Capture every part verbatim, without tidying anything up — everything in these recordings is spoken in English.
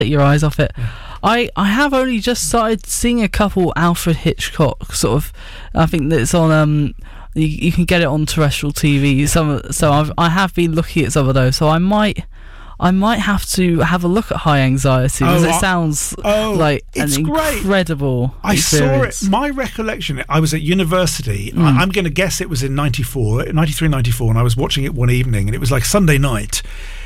take your eyes off it. Yeah. I, I have only just started seeing a couple Alfred Hitchcock sort of. I think that it's on. Um, you, you can get it on terrestrial T V. Some so I've, I have been looking at some of those. So I might. I might have to have a look at High Anxiety because oh, it sounds oh, like it's an great. incredible I experience. saw it. My recollection, I was at university. Mm. I, I'm going to guess it was in ninety-four, ninety-three, ninety-four, and I was watching it one evening, and it was like Sunday night.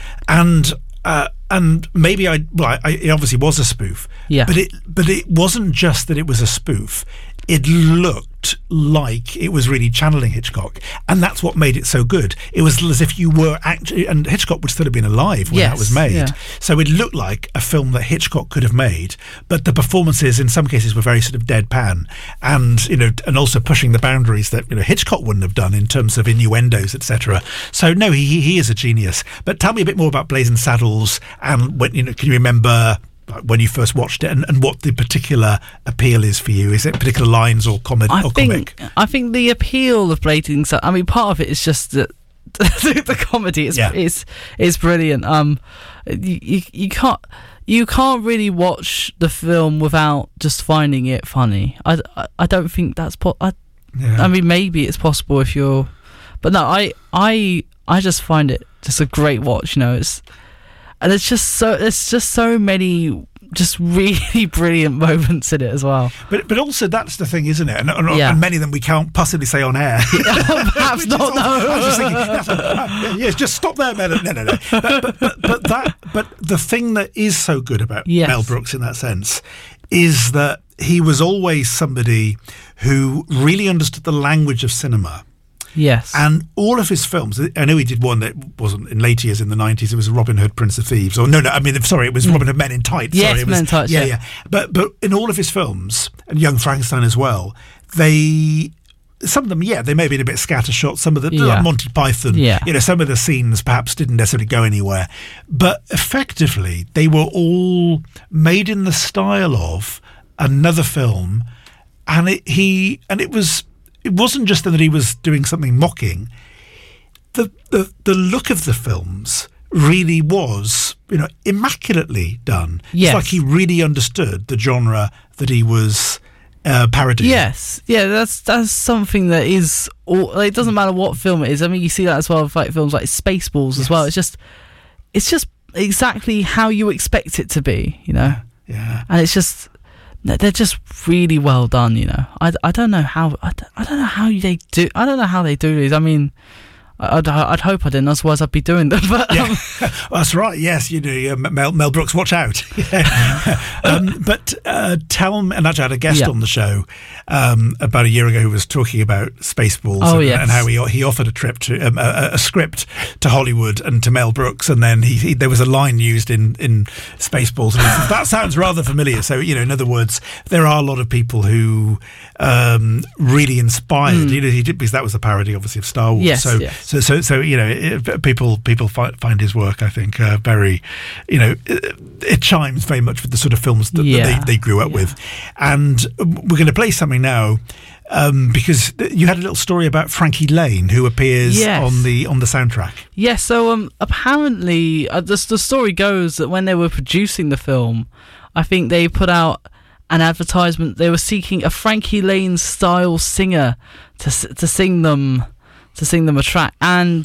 And uh, and maybe I, well, I, it obviously was a spoof. Yeah. But it, but it wasn't just that it was a spoof. It looked like it was really channeling Hitchcock, and that's what made it so good. It was as if you were actually, and Hitchcock would still have been alive when yes, that was made. Yeah. So it looked like a film that Hitchcock could have made, but the performances in some cases were very sort of deadpan, and you know, and also pushing the boundaries that you know Hitchcock wouldn't have done in terms of innuendos, et cetera. So no, he he is a genius. But tell me a bit more about Blazing Saddles, and when you know, can you remember when you first watched it, and, and what the particular appeal is for you? Is it particular lines or comedy I or think, comic? I think the appeal of Blazing Saddles, I mean, part of it is just that the, the comedy is yeah. is is brilliant. Um, you, you you can't you can't really watch the film without just finding it funny. I, I, I don't think that's po- I, yeah. I mean, maybe it's possible if you're, but no, I I I just find it just a great watch. You know, it's. And it's just so it's just so many just really brilliant moments in it as well. But but also that's the thing, isn't it? And, and, yeah. and many of them we can't possibly say on air. Yeah, perhaps not. Also, no. I was just thinking, that's a, uh, yes, just stop there, Mel. No, no, no. But, but, but, but that but the thing that is so good about yes. Mel Brooks in that sense is that he was always somebody who really understood the language of cinema. Yes. And all of his films, I know he did one that wasn't in later years in the nineties, it was Robin Hood, Prince of Thieves. Or no, no, I mean, sorry, it was Robin Hood, Men in Tights. Yes, sorry, it was, Men in Tights, yeah, yeah. yeah. But, but in all of his films, and Young Frankenstein as well, they... Some of them, yeah, they may have been a bit scattershot. Some of the, yeah. like Monty Python, yeah. you know, some of the scenes perhaps didn't necessarily go anywhere. But effectively, they were all made in the style of another film. And it, he, and it was... It wasn't just that he was doing something mocking. The, the the look of the films really was, you know, immaculately done. Yes. It's like he really understood the genre that he was uh, parodying. Yes, yeah, that's that's something that is. All, like, it doesn't matter what film it is. I mean, you see that as well with like films like Spaceballs yes. as well. It's just, it's just exactly how you expect it to be, you know. Yeah. And it's just. They're just really well done, you know. I, I don't know how I don't, I don't know how they do. I don't know how they do these. I mean, I'd, I'd hope I didn't. Otherwise, I'd be doing them. But um, yeah. well, that's right. Yes, you do. Uh, Mel, Mel Brooks, watch out. um, but uh, tell me, and actually, I had a guest yeah. on the show um, about a year ago who was talking about Spaceballs oh, and, yes. and how he he offered a trip to um, a, a script to Hollywood and to Mel Brooks, and then he, he there was a line used in in Spaceballs, and he said, that sounds rather familiar. So you know, in other words, there are a lot of people who um, really inspired. Mm. You know, he did because that was a parody, obviously, of Star Wars. Yes, so. yes. So, so, so you know, it, people people find, find his work, I think, uh, very, you know, it, it chimes very much with the sort of films that, yeah. that they, they grew up yeah. with. And we're going to play something now um, because you had a little story about Frankie Lane, who appears yes. on the on the soundtrack. Yes. So um, apparently, uh, the the story goes that when they were producing the film, I think they put out an advertisement. They were seeking a Frankie Lane style singer to to sing them. to sing them a track, and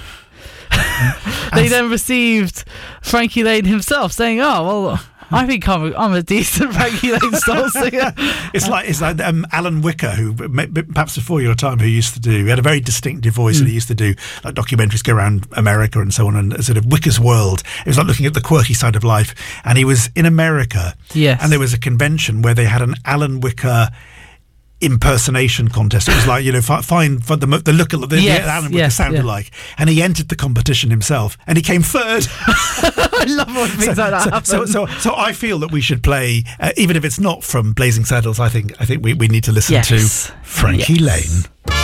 they then received Frankie Lane himself saying, "Oh well, I think I'm a, I'm a decent Frankie Lane style singer." It's like it's like um, Alan Wicker, who perhaps before your time, who used to do, he had a very distinctive voice, mm. and he used to do like documentaries go around America and so on, and sort of Wicker's World. It was like looking at the quirky side of life, and he was in America, yes, and there was a convention where they had an Alan Wicker impersonation contest. It was like, you know, find, find the the look of the, yes, the Alan Wicker yes, sounded yeah. like, and he entered the competition himself, and he came third. I love when things so, like that so, happen. So, so, so I feel that we should play, uh, even if it's not from Blazing Saddles. I think I think we, we need to listen yes. to Frankie yes. Lane.